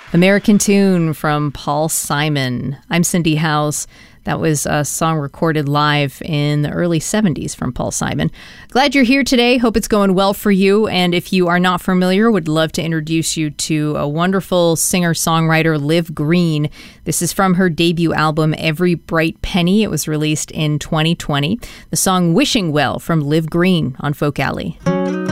American Tune from Paul Simon. I'm Cindy Howes. That was a song recorded live in the early 70s from Paul Simon. Glad you're here today. Hope it's going well for you. And if you are not familiar, would love to introduce you to a wonderful singer-songwriter, Liv Green. This is from her debut album, Every Bright Penny. It was released in 2020. The song Wishing Well from Liv Green on Folk Alley.